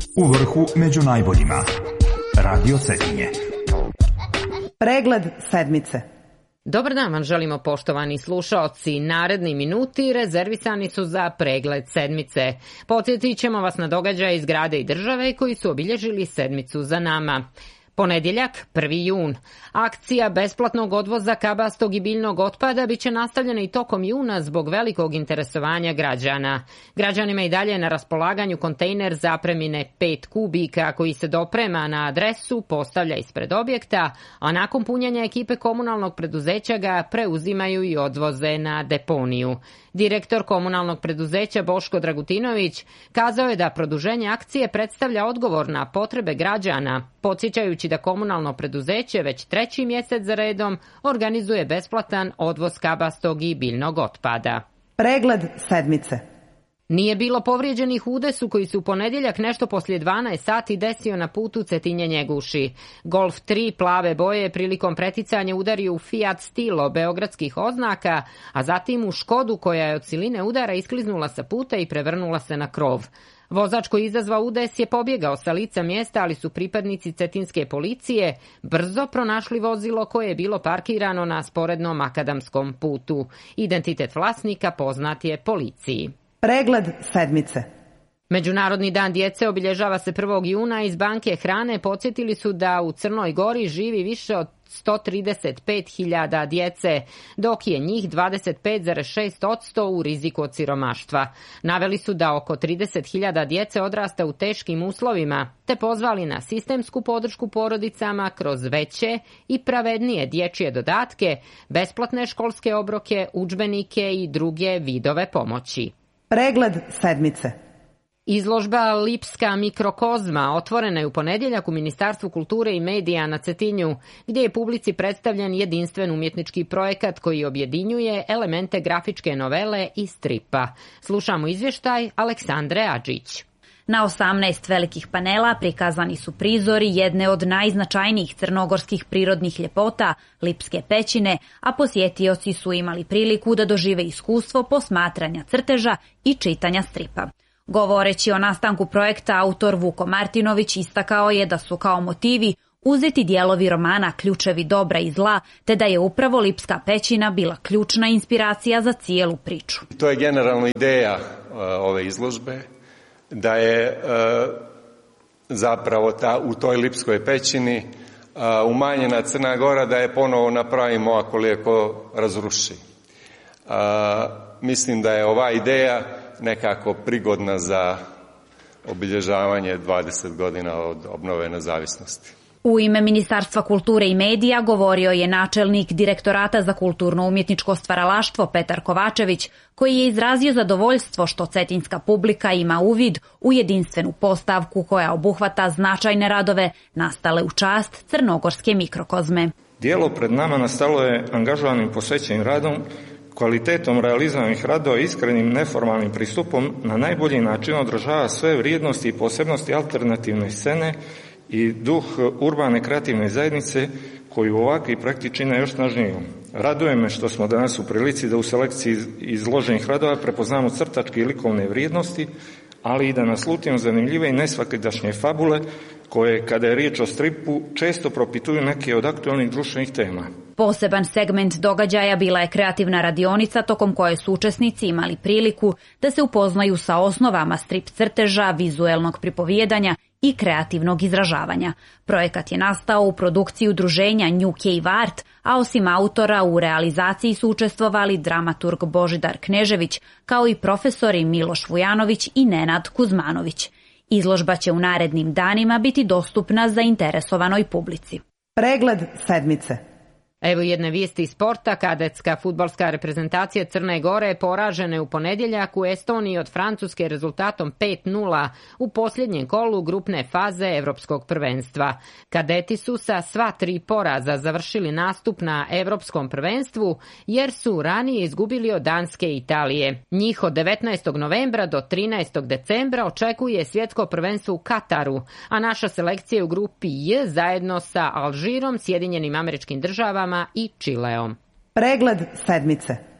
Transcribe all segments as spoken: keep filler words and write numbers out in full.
U vrhu među najboljima. Radio Cetinje. Pregled sedmice. Dobar dan vam želimo, poštovani slušaoci. Naredni minuti rezervisani su za pregled sedmice. Podsjetit ćemo vas na događaje iz grada i države koji su obilježili sedmicu za nama. Ponedjeljak, prvi jun. Akcija besplatnog odvoza kabastog i biljnog otpada bit će nastavljena i tokom juna zbog velikog interesovanja građana. Građanima i dalje na raspolaganju kontejner zapremine pet kubika koji se doprema na adresu, postavlja ispred objekta, a nakon punjenja ekipe komunalnog preduzeća ga preuzimaju i odvoze na deponiju. Direktor komunalnog preduzeća Boško Dragutinović kazao je da produženje akcije predstavlja odgovor na potrebe građana, podsjećajući da komunalno preduzeće već treći mjesec za redom organizuje besplatan odvoz kabastog i biljnog otpada. Pregled sedmice. Nije bilo povrijeđenih u udesu koji su u ponedjeljak nešto poslije dvanaest sati desio na putu Cetinje-Njeguši. Golf tri plave boje prilikom preticanja udario u Fiat Stilo beogradskih oznaka, a zatim u Škodu koja je od siline udara iskliznula sa puta i prevrnula se na krov. Vozač koji izazvao udes je pobjegao sa lica mjesta, ali su pripadnici cetinske policije brzo pronašli vozilo koje je bilo parkirano na sporednom makadamskom putu. Identitet vlasnika poznat je policiji. Pregled sedmice. Međunarodni dan djece obilježava se prvog juna. Iz banke hrane podsjetili su da u Crnoj Gori živi više od sto trideset pet hiljada djece, dok je njih dvadeset pet zarez šest posto u riziku od siromaštva. Naveli su da oko trideset hiljada djece odrasta u teškim uslovima, te pozvali na sistemsku podršku porodicama kroz veće i pravednije dječje dodatke, besplatne školske obroke, udžbenike i druge vidove pomoći. Pregled sedmice. Izložba Lipska mikrokozma otvorena je u ponedjeljak u Ministarstvu kulture i medija na Cetinju, gdje je publici predstavljen jedinstven umjetnički projekat koji objedinjuje elemente grafičke novele i stripa. Slušamo izvještaj Aleksandre Adžić. Na osamnaest velikih panela prikazani su prizori jedne od najznačajnijih crnogorskih prirodnih ljepota, Lipske pećine, a posjetioci su imali priliku da dožive iskustvo posmatranja crteža i čitanja stripa. Govoreći o nastanku projekta, autor Vuko Martinović istakao je da su kao motivi uzeti dijelovi romana Ključevi dobra i zla, te da je upravo Lipska pećina bila ključna inspiracija za cijelu priču. To je generalno ideja uh, ove izložbe, da je uh, zapravo ta, u toj Lipskoj pećini uh, umanjena Crna Gora, da je ponovo napravimo ako lijepo razruši. Uh, mislim da je ova ideja nekako prigodna za obilježavanje dvadeset godina od obnove nezavisnosti. U ime Ministarstva kulture i medija govorio je načelnik Direktorata za kulturno-umjetničko stvaralaštvo Petar Kovačević, koji je izrazio zadovoljstvo što cetinska publika ima uvid u jedinstvenu postavku koja obuhvata značajne radove nastale u čast crnogorske mikrokozme. Dijelo pred nama nastalo je angažovanim posvećenim radom, kvalitetom realizovanih radova i iskrenim neformalnim pristupom na najbolji način odražava sve vrijednosti i posebnosti alternativne scene i duh urbane kreativne zajednice koju ovakvi projekti čine još snažnijom. Raduje me što smo danas u prilici da u selekciji izloženih radova prepoznamo crtačke i likovne vrijednosti, ali i da naslutimo zanimljive i nesvakidašnje fabule koje, kada je riječ o stripu, često propituju neke od aktualnih društvenih tema. Poseban segment događaja bila je kreativna radionica tokom koje su učesnici imali priliku da se upoznaju sa osnovama strip crteža, vizuelnog pripovijedanja i kreativnog izražavanja. Projekat je nastao u produkciji udruženja New Cave Art, a osim autora u realizaciji su učestvovali dramaturg Božidar Knežević, kao i profesori Miloš Vujanović i Nenad Kuzmanović. Izložba će u narednim danima biti dostupna zainteresovanoj publici. Pregled sedmice. Evo jedne vijesti iz sporta. Kadetska fudbalska reprezentacija Crne Gore poražena je u ponedjeljak u Estoniji od Francuske rezultatom pet nula u posljednjem kolu grupne faze Evropskog prvenstva. Kadeti su sa sva tri poraza završili nastup na Evropskom prvenstvu jer su ranije izgubili od Danske i Italije. Njih od devetnaestog novembra do trinaestog decembra očekuje svjetsko prvenstvo u Kataru, a naša selekcija je u grupi J zajedno sa Alžirom, Sjedinjenim Američkim Državama i Čileom. Pregled sedmice.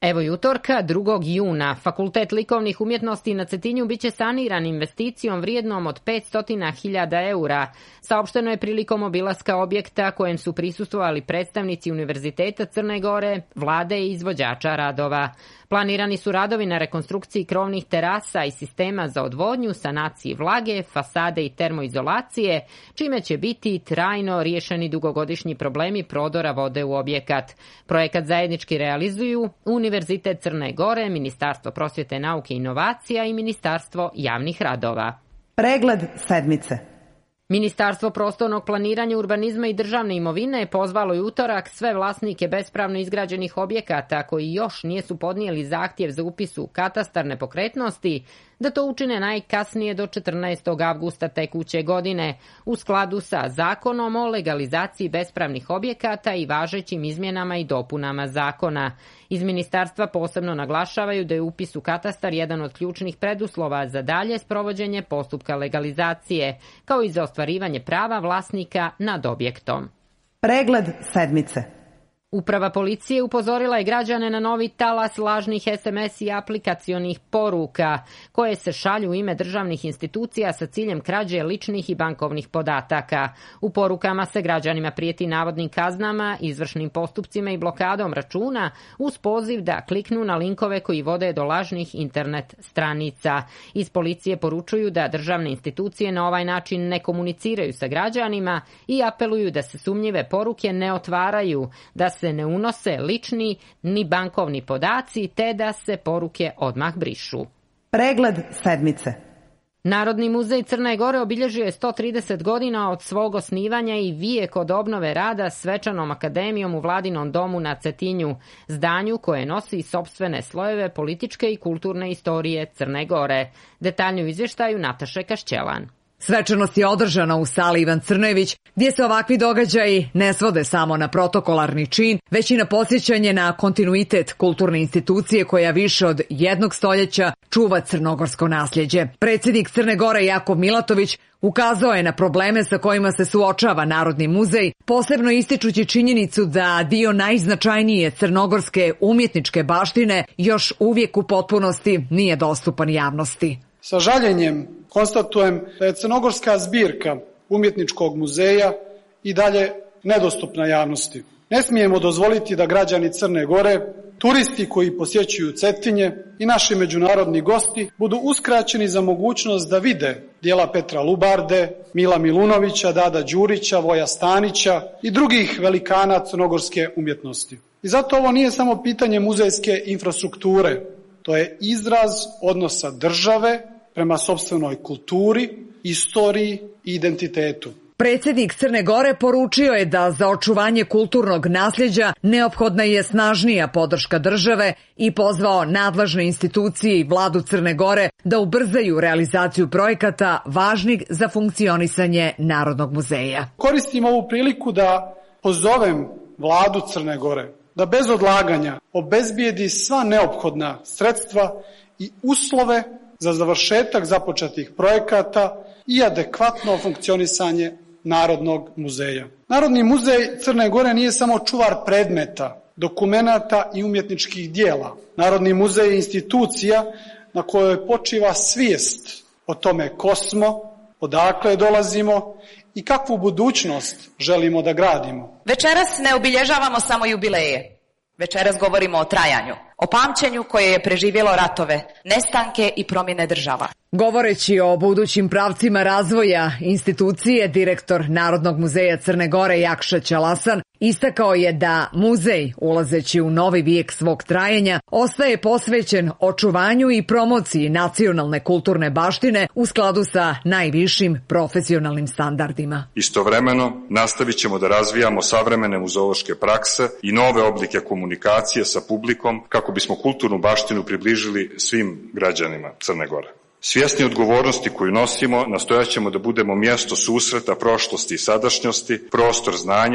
Evo i utorka, drugog juna, Fakultet likovnih umjetnosti na Cetinju biće saniran investicijom vrijednom od petsto hiljada eura. Saopšteno je prilikom obilaska objekta kojem su prisustvovali predstavnici Univerziteta Crne Gore, vlade i izvođača radova. Planirani su radovi na rekonstrukciji krovnih terasa i sistema za odvodnju, sanaciji vlage, fasade i termoizolacije, čime će biti trajno riješeni dugogodišnji problemi prodora vode u objekat. Projekat zajednički realizuju Univerzitet Crne Gore, Ministarstvo prosvjete, nauke i inovacija i Ministarstvo javnih radova. Pregled sedmice. Ministarstvo prostornog planiranja, urbanizma i državne imovine je pozvalo i utorak sve vlasnike bespravno izgrađenih objekata koji još nijesu podnijeli zahtjev za upis u katastar nepokretnosti da to učine najkasnije do četrnaestog avgusta tekuće godine u skladu sa Zakonom o legalizaciji bespravnih objekata i važećim izmjenama i dopunama zakona. Iz ministarstva posebno naglašavaju da je upis u katastar jedan od ključnih preduslova za dalje sprovođenje postupka legalizacije, kao i za ostvarivanje prava vlasnika nad objektom. Pregled sedmice. Uprava policije upozorila je građane na novi talas lažnih es em es i aplikacionih poruka koje se šalju u ime državnih institucija sa ciljem krađe ličnih i bankovnih podataka. U porukama se građanima prijeti navodnim kaznama, izvršnim postupcima i blokadom računa uz poziv da kliknu na linkove koji vode do lažnih internet stranica. Iz policije poručuju da državne institucije na ovaj način ne komuniciraju sa građanima i apeluju da se sumnjive poruke ne otvaraju, da se se ne unose lični ni bankovni podaci te da se poruke odmah brišu. Pregled sedmice. Narodni muzej Crne Gore obilježio je sto trideset godina od svog osnivanja i vijek od obnove rada svečanom akademijom u Vladinom domu na Cetinju, zdanju koje nosi sopstvene slojeve političke i kulturne istorije Crne Gore. Detaljno u izvještaju Nataše Kašćelan. Svečanost je održana u sali Ivan Crnević, gdje se ovakvi događaji ne svode samo na protokolarni čin, već i na podsjećanje na kontinuitet kulturne institucije koja više od jednog stoljeća čuva crnogorsko nasljeđe. Predsjednik Crne Gore Jakov Milatović ukazao je na probleme sa kojima se suočava Narodni muzej, posebno ističući činjenicu da dio najznačajnije crnogorske umjetničke baštine još uvijek u potpunosti nije dostupan javnosti. Sa žaljenjem konstatujem da je crnogorska zbirka umjetničkog muzeja i dalje nedostupna javnosti. Ne smijemo dozvoliti da građani Crne Gore, turisti koji posjećuju Cetinje i naši međunarodni gosti budu uskraćeni za mogućnost da vide djela Petra Lubarde, Mila Milunovića, Dada Đurića, Voja Stanića i drugih velikana crnogorske umjetnosti. I zato ovo nije samo pitanje muzejske infrastrukture, to je izraz odnosa države prema sopstvenoj kulturi, istoriji i identitetu. Predsjednik Crne Gore poručio je da za očuvanje kulturnog nasljeđa neophodna je snažnija podrška države i pozvao nadležne institucije i vladu Crne Gore da ubrzaju realizaciju projekata važnih za funkcionisanje Narodnog muzeja. Koristim ovu priliku da pozovem vladu Crne Gore da bez odlaganja obezbijedi sva neophodna sredstva i uslove za završetak započetih projekata i adekvatno funkcionisanje Narodnog muzeja. Narodni muzej Crne Gore nije samo čuvar predmeta, dokumenata i umjetničkih dijela. Narodni muzej je institucija na kojoj počiva svijest o tome ko smo, odakle dolazimo i kakvu budućnost želimo da gradimo. Večeras ne obilježavamo samo jubileje. Večeras govorimo o trajanju, o pamćenju koje je preživjelo ratove, nestanke i promjene država. Govoreći o budućim pravcima razvoja institucije, direktor Narodnog muzeja Crne Gore Jakša Ćalasan istakao je da muzej, ulazeći u novi vijek svog trajanja, ostaje posvećen očuvanju i promociji nacionalne kulturne baštine u skladu sa najvišim profesionalnim standardima. Istovremeno, nastavit ćemo da razvijamo savremene muzeološke prakse i nove oblike komunikacije sa publikom kako bismo kulturnu baštinu približili svim građanima Crne Gore. Svjesni odgovornosti koju nosimo, nastojat ćemo da budemo mjesto susreta prošlosti i sadašnjosti, prostor znanja,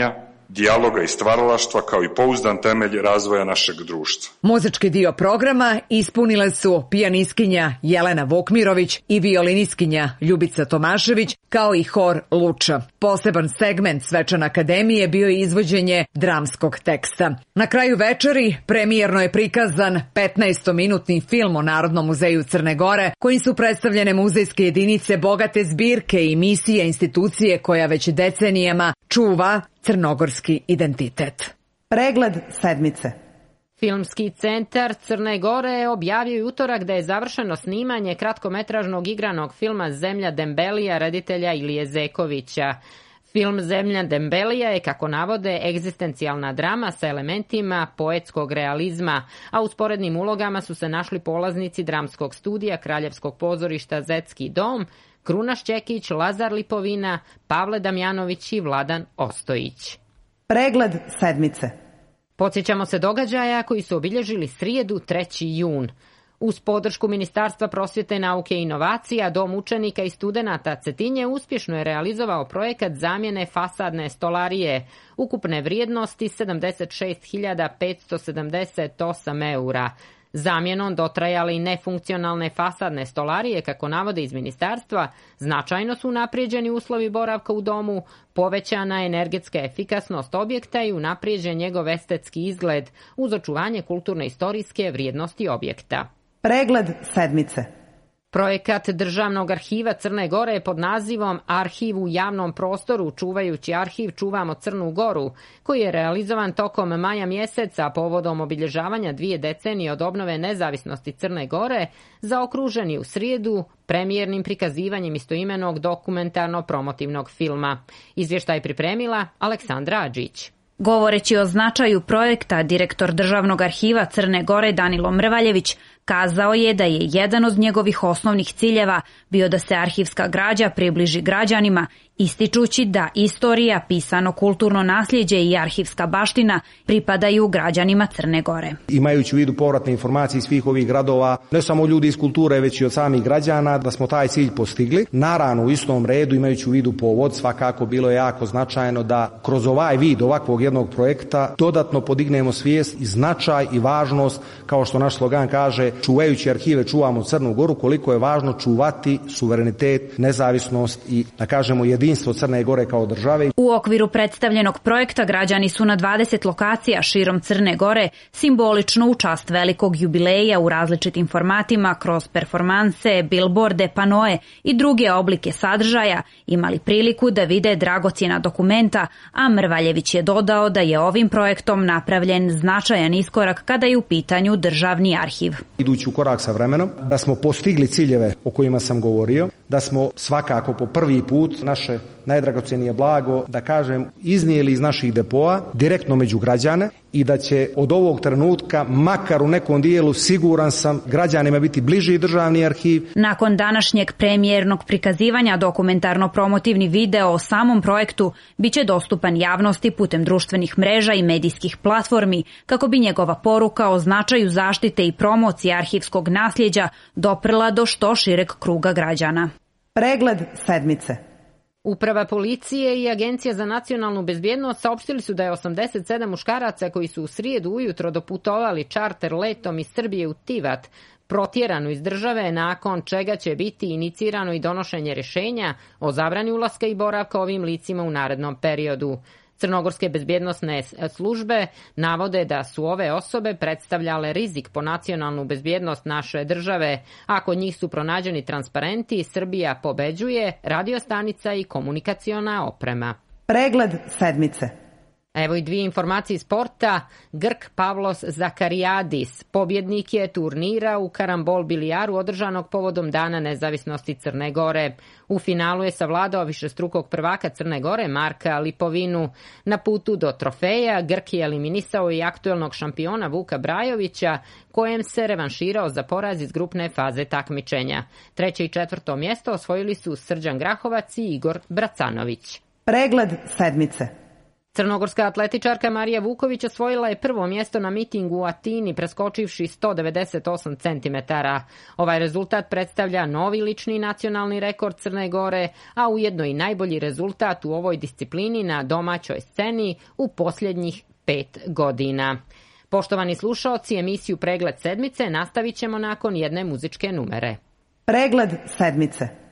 dijaloga i stvaralaštva kao i pouzdan temelj razvoja našeg društva. Muzički dio programa ispunile su pijanistkinja Jelena Vukmirović i violinistkinja Ljubica Tomašević, kao i hor Luča. Poseban segment Svečane akademije bio je izvođenje dramskog teksta. Na kraju večeri premijerno je prikazan petnaestominutni film o Narodnom muzeju Crne Gore, kojim su predstavljene muzejske jedinice bogate zbirke i misije institucije koja već decenijama čuva crnogorski identitet. Pregled sedmice. Filmski centar Crne Gore je objavio utorak da je završeno snimanje kratkometražnog igranog filma Zemlja Dembelija reditelja Ilije Zekovića. Film Zemlja Dembelija je, kako navode, egzistencijalna drama sa elementima poetskog realizma, a u sporednim ulogama su se našli polaznici dramskog studija Kraljevskog pozorišta Zetski dom, Kruna Šćekić, Lazar Lipovina, Pavle Damjanović i Vladan Ostojić. Pregled sedmice. Podsjećamo se događaja koji su obilježili srijedu treći jun. Uz podršku Ministarstva prosvjete, nauke i inovacija, Dom učenika i studenata Cetinje uspješno je realizovao projekat zamjene fasadne stolarije, ukupne vrijednosti sedamdeset šest hiljada petsto sedamdeset osam eura. Zamjenom dotrajale i nefunkcionalne fasadne stolarije, kako navode iz ministarstva, značajno su unaprijeđeni uslovi boravka u domu, povećana energetska efikasnost objekta i unaprijeđen njegov estetski izgled uz očuvanje kulturno-istorijske vrijednosti objekta. Pregled sedmice. Projekat Državnog arhiva Crne Gore je pod nazivom Arhiv u javnom prostoru, čuvajući arhiv Čuvamo Crnu Goru, koji je realizovan tokom maja mjeseca povodom obilježavanja dvije decenije od obnove nezavisnosti Crne Gore, zaokružen je u srijedu premijernim prikazivanjem istoimenog dokumentarno-promotivnog filma. Izvještaj pripremila Aleksandra Adžić. Govoreći o značaju projekta, direktor Državnog arhiva Crne Gore Danilo Mrvaljević kazao je da je jedan od njegovih osnovnih ciljeva bio da se arhivska građa približi građanima, ističući da istorija, pisano kulturno nasljeđe i arhivska baština pripadaju građanima Crne Gore. Imajući u vidu povratne informacije svih ovih gradova, ne samo ljudi iz kulture, već i od samih građana, da smo taj cilj postigli. Naravno, u istom redu, imajući u vidu povod, svakako bilo je jako značajno da kroz ovaj vid ovakvog jednog projekta dodatno podignemo svijest i značaj i važnost, kao što naš slogan kaže, čuvajući arhive čuvamo Crnu Goru, koliko je važno čuvati suverenitet, nezavisnost i, da kažemo, jedinstvo Crne Gore kao države. U okviru predstavljenog projekta građani su na dvadeset lokacija širom Crne Gore simbolično u čast velikog jubileja u različitim formatima kroz performanse, bilborde, panoe i druge oblike sadržaja imali priliku da vide dragocjena dokumenta, a Mrvaljević je dodao da je ovim projektom napravljen značajan iskorak kada je u pitanju državni arhiv. Idući u korak sa vremenom, da smo postigli ciljeve o kojima sam govorio, da smo svakako po prvi put naše najdragocjenije blago, da kažem, iznijeli iz naših depoa direktno među građane i da će od ovog trenutka, makar u nekom dijelu, siguran sam, građanima biti bliži državni arhiv. Nakon današnjeg premijernog prikazivanja dokumentarno-promotivni video o samom projektu biće dostupan javnosti putem društvenih mreža i medijskih platformi, kako bi njegova poruka o značaju zaštite i promocije arhivskog nasljeđa doprla do što šireg kruga građana. Pregled sedmice. Uprava policije i Agencija za nacionalnu bezbjednost saopštili su da je osamdeset sedam muškaraca koji su u srijedu ujutro doputovali čarter letom iz Srbije u Tivat protjerano iz države, nakon čega će biti inicirano i donošenje rješenja o zabrani ulaska i boravka ovim licima u narednom periodu. Crnogorske bezbjednosne službe navode da su ove osobe predstavljale rizik po nacionalnu bezbjednost naše države. Ako njih su pronađeni transparenti, Srbija pobeđuje, radiostanica i komunikaciona oprema. Pregled sedmice. Evo i dvije informacije iz sporta. Grk Pavlos Zakarijadis pobjednik je turnira u karambol bilijaru održanog povodom Dana nezavisnosti Crne Gore. U finalu je savladao višestrukog prvaka Crne Gore Marka Lipovinu. Na putu do trofeja Grk je eliminisao i aktuelnog šampiona Vuka Brajovića, kojem se revanširao za poraz iz grupne faze takmičenja. Treće i četvrto mjesto osvojili su Srđan Grahovac i Igor Bracanović. Pregled sedmice. Crnogorska atletičarka Marija Vuković osvojila je prvo mjesto na mitingu u Atini preskočivši sto devedeset osam centimetara. Ovaj rezultat predstavlja novi lični nacionalni rekord Crne Gore, a ujedno i najbolji rezultat u ovoj disciplini na domaćoj sceni u posljednjih pet godina. Poštovani slušaoci, emisiju Pregled sedmice nastavit ćemo nakon jedne muzičke numere. Pregled sedmice.